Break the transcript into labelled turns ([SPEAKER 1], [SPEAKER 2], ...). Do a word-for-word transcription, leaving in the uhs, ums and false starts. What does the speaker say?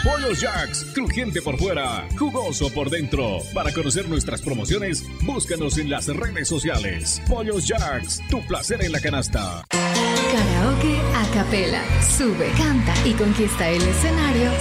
[SPEAKER 1] Pollos Jacks, crujiente por fuera, jugoso por dentro. Para conocer nuestras promociones, búscanos en las redes sociales. Pollos Jacks, tu placer en la canasta.
[SPEAKER 2] Karaoke a capela. Sube, canta y conquista el escenario